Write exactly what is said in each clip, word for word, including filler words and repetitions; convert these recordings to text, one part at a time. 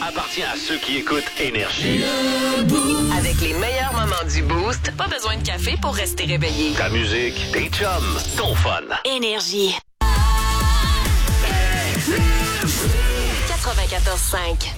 appartient à ceux qui écoutent Énergie. Avec les meilleurs moments du Boost, pas besoin de café pour rester réveillé. Ta musique, tes chums, ton fun. Énergie. quatre-vingt-quatorze cinq.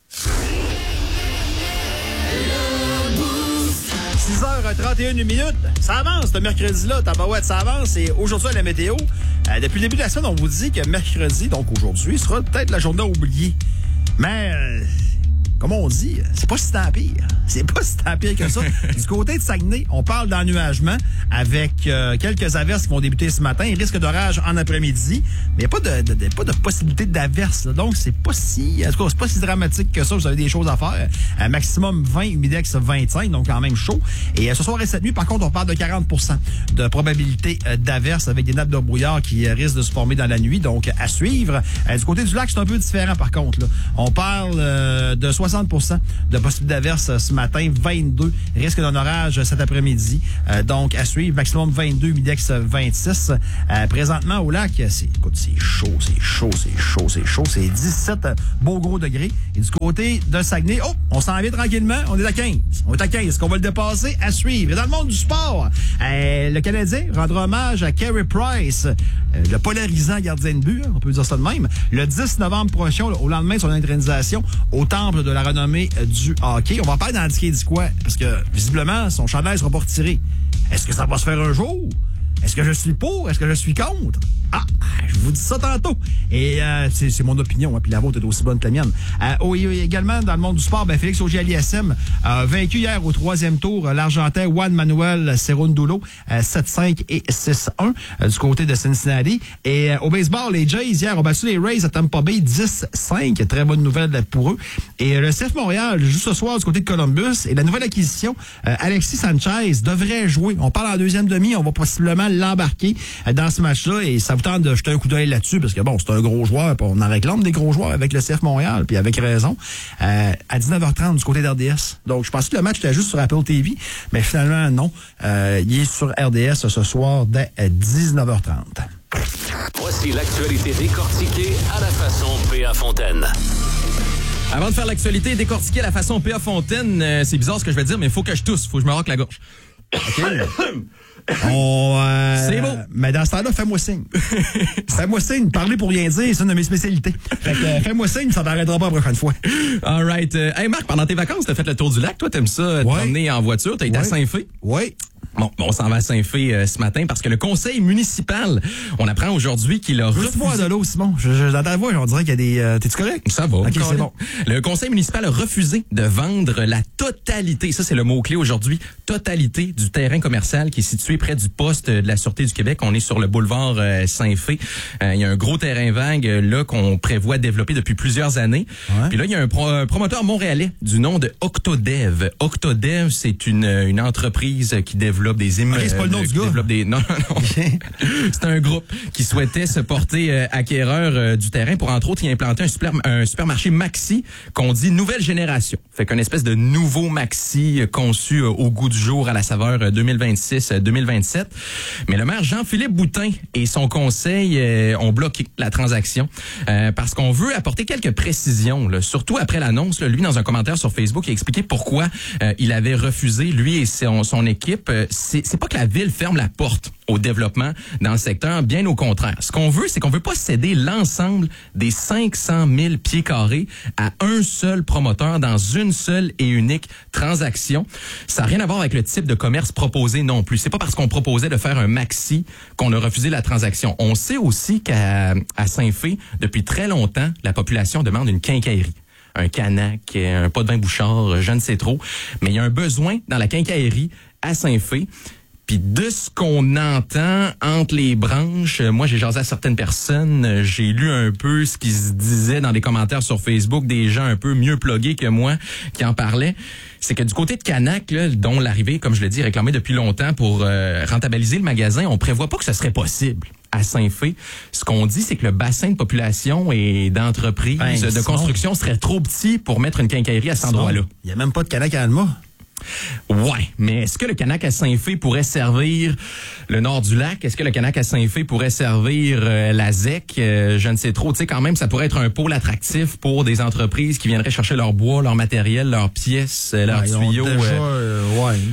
six heures trente et une minutes. Ça avance, ce mercredi-là. Tabarouette, ça avance. Et aujourd'hui, à la météo, euh, depuis le début de la semaine, on vous dit que mercredi, donc aujourd'hui, sera peut-être la journée oubliée. Mais, euh, comme on dit, c'est pas si tant pire. C'est pas si tant pire que ça. Du côté de Saguenay, on parle d'ennuagement avec euh, quelques averses qui vont débuter ce matin. Il risque d'orage en après-midi. Mais il n'y a pas de, de, de, pas de possibilité d'averse. Donc, c'est pas si, en tout cas, c'est pas si dramatique que ça. Vous avez des choses à faire. Euh, maximum vingt, humidex vingt-cinq, donc quand même chaud. Et euh, ce soir et cette nuit, par contre, on parle de quarante pour cent de probabilité euh, d'averse avec des nappes de brouillard qui euh, risquent de se former dans la nuit. Donc, à suivre. Euh, du côté du lac, c'est un peu différent, par contre. Là. On parle euh, de soixante pour cent de possibilité d'averse ce matin, vingt-deux. Risque d'un orage cet après-midi. Euh, donc, à suivre, maximum vingt-deux, humidex vingt-six. Euh, présentement, au lac, c'est, écoute, c'est chaud, c'est chaud, c'est chaud, c'est chaud. C'est dix-sept beaux gros degrés. Et du côté de Saguenay, oh, on s'en vient tranquillement. On est à quinze. On est à quinze. Est-ce qu'on va le dépasser? À suivre. Et dans le monde du sport, euh, le Canadien rendra hommage à Carey Price, euh, le polarisant gardien de but, hein, on peut dire ça de même, le dix novembre prochain, au lendemain de son intronisation au temple de la renommée euh, du hockey. On va en parler dans le disque du quoi? Parce que, visiblement, son chandail sera pas retiré. Est-ce que ça va se faire un jour? Est-ce que je suis pour? Est-ce que je suis contre? Ah, je vous dis ça tantôt. Et euh, c'est, c'est mon opinion, hein, puis la vôtre est aussi bonne que la mienne. Euh, oh, et également, dans le monde du sport, ben, Félix Auger-Aliassime a vaincu hier au troisième tour l'Argentin Juan Manuel Cerundolo, euh, sept cinq et six un euh, du côté de Cincinnati. Et euh, au baseball, les Jays hier ont battu les Rays à Tampa Bay dix cinq. Très bonne nouvelle pour eux. Et euh, le C F Montréal joue ce soir du côté de Columbus. Et la nouvelle acquisition, euh, Alexis Sanchez devrait jouer. On parle en deuxième demi, on va possiblement l'embarquer euh, dans ce match-là. Et ça vous tente de jeter un coup d'œil là-dessus, parce que bon, c'est un gros joueur, puis on en réclame des gros joueurs avec le C F Montréal, puis avec raison. Euh, à dix-neuf heures trente du côté d'R D S. Donc, je pensais que le match était juste sur Apple T V, mais finalement, non. Euh, il est sur R D S ce soir dès dix-neuf heures trente. Voici l'actualité décortiquée à la façon P A Fontaine. Avant de faire l'actualité décortiquée à la façon P A Fontaine, euh, c'est bizarre ce que je vais dire, mais il faut que je tousse, faut que je me roque la gorge. OK. On, euh, c'est beau. Mais dans ce temps-là, fais-moi signe. Fais-moi signe. Parler pour rien dire, c'est une de mes spécialités. Fait que, euh, fais-moi signe, ça t'arrêtera pas la prochaine fois. All right. Euh, hey Marc, pendant tes vacances, t'as fait le tour du lac. Toi, t'aimes ça, te ouais. promener en voiture. T'as été ouais. à Saint-Fé. Oui. Bon, on s'en va à Saint-Fé euh, ce matin parce que le conseil municipal, on apprend aujourd'hui qu'il a refusé... Juste boire de l'eau, Simon. Je, je, dans ta voix, on dirait qu'il y a des... Euh, t'es-tu correct? Ça va. OK, c'est bon. Le conseil municipal a refusé de vendre la totalité, ça c'est le mot-clé aujourd'hui, totalité du terrain commercial qui est situé près du poste de la Sûreté du Québec. On est sur le boulevard euh, Saint-Fé. Euh, il y a un gros terrain vague euh, là qu'on prévoit développer depuis plusieurs années. Ouais. Puis là, il y a un, pro- un promoteur montréalais du nom de Octodev. Octodev, c'est une, une entreprise qui développe des immeubles. Okay, c'est pas le nom du gars. Des... Non, non, non. C'est un groupe qui souhaitait se porter euh, acquéreur euh, du terrain pour, entre autres, y implanter un, super, un supermarché Maxi qu'on dit nouvelle génération. Fait qu'une espèce de nouveau Maxi euh, conçu euh, au goût du jour à la saveur euh, deux mille vingt-six deux mille vingt-sept. Mais le maire Jean-Philippe Boutin et son conseil euh, ont bloqué la transaction euh, parce qu'on veut apporter quelques précisions, là, surtout après l'annonce. Là, lui, dans un commentaire sur Facebook, il a expliqué pourquoi euh, il avait refusé, lui et son, son équipe. Euh, c'est, c'est pas que la ville ferme la porte au développement dans le secteur, bien au contraire. Ce qu'on veut, c'est qu'on veut pas céder l'ensemble des cinq cent mille pieds carrés à un seul promoteur dans une seule et unique transaction. Ça n'a rien à voir avec le type de commerce proposé non plus. C'est pas parce qu'on proposait de faire un maxi qu'on a refusé la transaction. On sait aussi qu'à à Saint-Fé, depuis très longtemps, la population demande une quincaillerie. Un Canac, un pot de vin Bouchard, je ne sais trop. Mais il y a un besoin dans la quincaillerie à Saint-Fé. Puis de ce qu'on entend entre les branches, moi j'ai jasé à certaines personnes, j'ai lu un peu ce qui se disait dans des commentaires sur Facebook, des gens un peu mieux plugués que moi qui en parlaient. C'est que du côté de Canac, là, dont l'arrivée, comme je l'ai dit, est réclamée depuis longtemps pour euh, rentabiliser le magasin, on prévoit pas que ce serait possible à Saint-Fé. Ce qu'on dit, c'est que le bassin de population et d'entreprises ben, de construction serait trop petit pour mettre une quincaillerie à cet endroit-là. Il n'y a même pas de Canac à Alma. Ouais, mais est-ce que le Canac à Saint-Fé pourrait servir le nord du lac? Est-ce que le Canac à Saint-Fé pourrait servir euh, la Z E C? Euh, je ne sais trop. Tu sais, quand même, ça pourrait être un pôle attractif pour des entreprises qui viendraient chercher leur bois, leur matériel, leurs pièces, euh, leurs Ouais, ils ont tuyaux. déjà, euh, euh, ouais.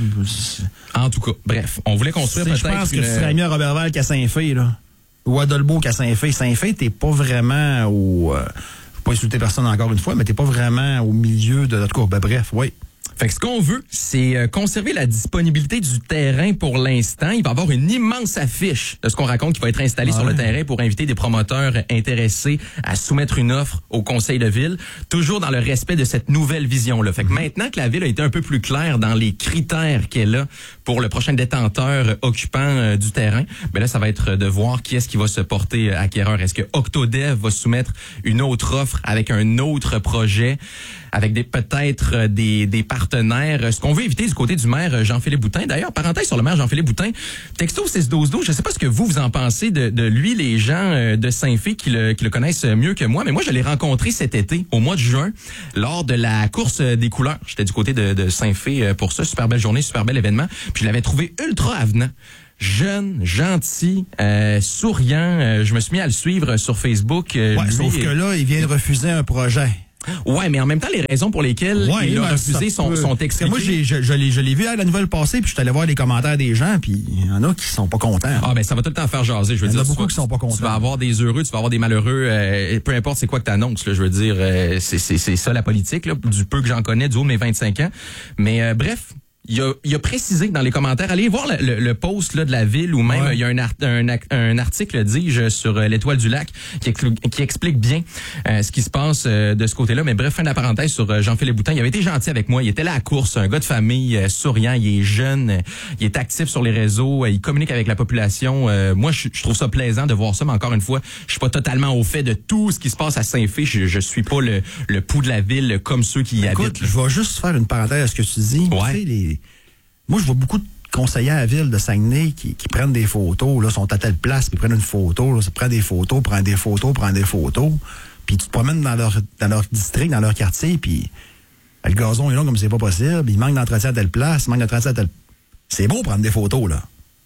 En tout cas, bref, on voulait construire C'est- peut-être Je pense que une... tu serais mieux à Robertval qu'à Saint-Fé, là. Ou à Dolbeau qu'à Saint-Fé. Saint-Fé, t'es pas vraiment au... Euh, je veux pas insulter personne encore une fois, mais t'es pas vraiment au milieu de notre cours. Ben, bref, oui. Fait que ce qu'on veut, c'est euh, conserver la disponibilité du terrain pour l'instant. Il va y avoir une immense affiche de ce qu'on raconte qui va être installée Ouais. sur le terrain pour inviter des promoteurs intéressés à soumettre une offre au conseil de ville, toujours dans le respect de cette nouvelle vision-là. Fait que maintenant que la ville a été un peu plus claire dans les critères qu'elle a pour le prochain détenteur occupant euh, du terrain, ben là, ça va être de voir qui est-ce qui va se porter acquéreur. Est-ce que Octodev va soumettre une autre offre avec un autre projet, avec des peut-être euh, des, des partenaires? Ce qu'on veut éviter du côté du maire Jean-Philippe Boutin. D'ailleurs, parenthèse sur le maire Jean-Philippe Boutin, texto six douze douze, je sais pas ce que vous, vous en pensez de, de lui, les gens euh, de Saint-Fé qui le, qui le connaissent mieux que moi, mais moi, je l'ai rencontré cet été, au mois de juin, lors de la course des couleurs. J'étais du côté de, de Saint-Fé euh, pour ça. Super belle journée, super bel événement. Puis je l'avais trouvé ultra avenant. Jeune, gentil, euh, souriant. Euh, je me suis mis à le suivre sur Facebook. Euh, Ouais, lui, sauf que là, il vient de refuser un projet. Ouais, mais en même temps, les raisons pour lesquelles Ouais, il a ben, refusé ça sont, peut- sont Parce que expliquées. moi, j'ai, je, je l'ai, je l'ai vu à la nouvelle passée, puis je suis allé voir les commentaires des gens, puis il y en a qui sont pas contents. Ah ben ça va tout le temps faire jaser, je veux Il y en dire. a beaucoup tu vas, qui sont pas contents. Tu vas avoir des heureux, tu vas avoir des malheureux, euh, peu importe c'est quoi que t'annonces, là, je veux dire, euh, c'est, c'est, c'est ça la politique, là, du peu que j'en connais, du haut de mes vingt-cinq ans. Mais euh, bref, il a, il a précisé dans les commentaires, allez voir le, le, le post là, de la ville ou même Ouais. il y a un, art, un, un article, dis-je, sur euh, l'Étoile du Lac qui, expli- qui explique bien euh, ce qui se passe euh, de ce côté-là. Mais bref, fin de la parenthèse sur euh, Jean-Philippe Boutin. Il avait été gentil avec moi. Il était là à la course, un gars de famille, euh, souriant, il est jeune, euh, il est actif sur les réseaux, euh, il communique avec la population. Euh, moi, je, je trouve ça plaisant de voir ça, mais encore une fois, je suis pas totalement au fait de tout ce qui se passe à Saint-Fé. Je, je suis pas le, le pouls de la ville comme ceux qui y Écoute, habitent. là. je vais juste faire une parenthèse à ce que tu dis. Ouais. Tu sais, les... Moi, je vois beaucoup de conseillers à la ville de Saguenay qui, qui prennent des photos, là, sont à telle place, puis prennent une photo, là, ça prend des photos, prend des photos, prend des photos, puis tu te promènes dans leur, dans leur district, dans leur quartier, puis le gazon est long comme c'est pas possible, il manque d'entretien à telle place, il manque d'entretien à telle... C'est beau prendre des photos, là.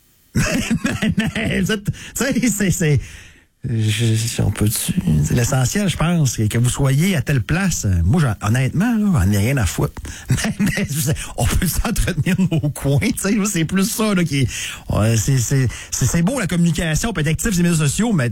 mais, mais, tu sais, c'est... c'est Je, je- on peut-tu... C'est l'essentiel, je pense, que vous soyez à telle place. Moi, j'en- honnêtement, là, j'en ai rien à foutre. Mais, mais, je sais, on peut s'entretenir nos coins, tu sais, là, c'est plus ça, là, qui est... Ouais, c'est, c'est, c'est, c'est beau, la communication, peut être actif sur les médias sociaux, mais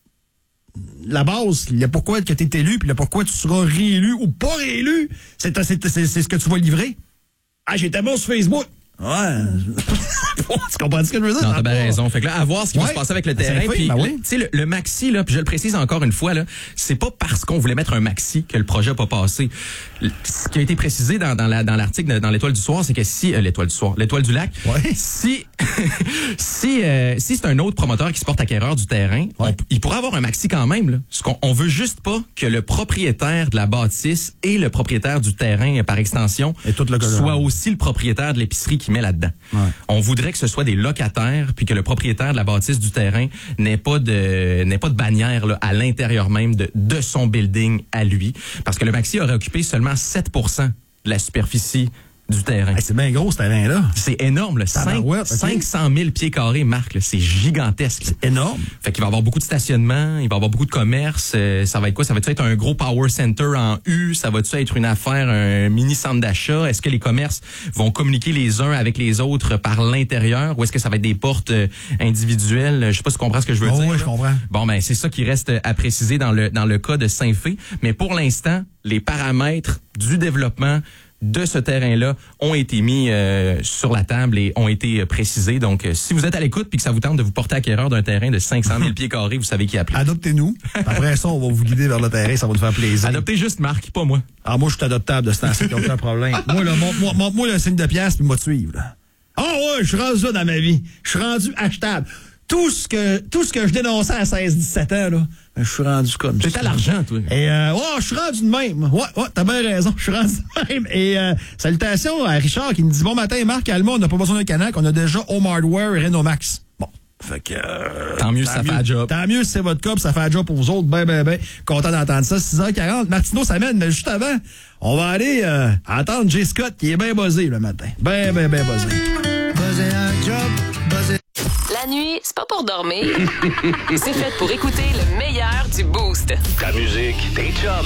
la base, le pourquoi que tu es élu, puis le pourquoi tu seras réélu ou pas réélu, c'est, c'est, c'est, c'est ce que tu vas livrer. Ah, j'étais bon sur Facebook. Ouais. Tu comprends ce que je veux dire? Non, t'as bien Pas- raison. Fait que là, à voir ce qui va Ouais. se passer avec le Ben, terrain. c'est fait, Puis, ben le- oui. tu sais, le, le maxi, là, puis je le précise encore une fois, là, c'est pas parce qu'on voulait mettre un maxi que le projet n'a pas passé. Le- Ce qui a été précisé dans, dans, la, dans l'article de- dans l'Étoile du Soir, c'est que si... euh, L'Étoile du Soir, l'Étoile du Lac, Ouais. si si euh, si c'est un autre promoteur qui se porte acquéreur du terrain, Ouais. on- il pourrait avoir un maxi quand même. Là. Ce qu'on, on veut juste pas que le propriétaire de la bâtisse et le propriétaire du terrain, par extension, Et tout le- soit aussi le propriétaire de l'épicerie qui met là-dedans. Ouais. On voudrait que ce soit des locataires, puis que le propriétaire de la bâtisse du terrain n'ait pas de n'ait pas de bannière là, à l'intérieur même de, de son building à lui. Parce que le maxi aurait occupé seulement sept pour cent de la superficie du terrain. Hey, c'est bien gros, ce terrain-là. C'est énorme, là. Cinq- Tabarouette, ok. cinq cent mille pieds carrés, Marc, là. C'est gigantesque. là. Énorme. Fait qu'il va y avoir beaucoup de stationnement, il va y avoir beaucoup de commerce. euh, ça va être quoi? Ça va-tu être un gros power center en U? Ça va-tu être une affaire, un mini centre d'achat? Est-ce que les commerces vont communiquer les uns avec les autres par l'intérieur? Ou est-ce que ça va être des portes euh, individuelles? Je sais pas si tu comprends ce que je veux Oh, dire. oui, là. je comprends. Bon, ben, c'est ça qui reste à préciser dans le, dans le cas de Saint-Fé. Mais pour l'instant, les paramètres du développement de ce terrain-là ont été mis euh, sur la table et ont été euh, précisés. Donc, euh, si vous êtes à l'écoute puis que ça vous tente de vous porter acquéreur d'un terrain de cinq cent mille pieds carrés, vous savez qui appeler. Adoptez-nous. Après ça, on va vous guider vers le terrain, ça va nous faire plaisir. Adoptez juste Marc, pas moi. Ah, moi, je suis adoptable de ce temps-ci, donc aucun problème. Moi, là, montre-moi, montre-moi le signe de pièce, puis moi te suivre, là. Ah ouais, je suis rendu là dans ma vie. Je suis rendu achetable. Tout ce que, tout ce que je dénonçais à seize dix-sept ans, là, je suis rendu comme ça. C'est à l'argent, toi. Et, euh, ouais, je suis rendu de même. Ouais, ouais, t'as bien raison, je suis rendu de même. Et, euh, salutations à Richard qui me dit, bon matin, Marc, Alma, on n'a pas besoin d'un Canac, on a déjà Home Hardware et Renomax. Bon. Fait que... Euh, tant mieux si ça fait la job. Tant mieux si c'est votre cas, puis ça fait la job pour vous autres. Ben, ben, ben. Content d'entendre ça. six heures quarante. Martino s'amène, mais juste avant, on va aller euh, entendre Jay Scott qui est bien buzzé le matin. Ben, ben, ben buzzé. Buzzé un job, buzzé. La nuit, c'est pas pour dormir. C'est fait pour écouter le meilleur du Boost. Ta musique, tes chums,